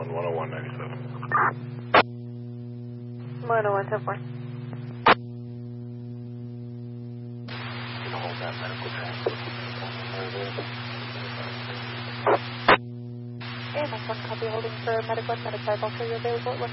on 10197. 10174. You can hold that medical transport. And that's one copy holding for medical and Medicare. Also, you're available at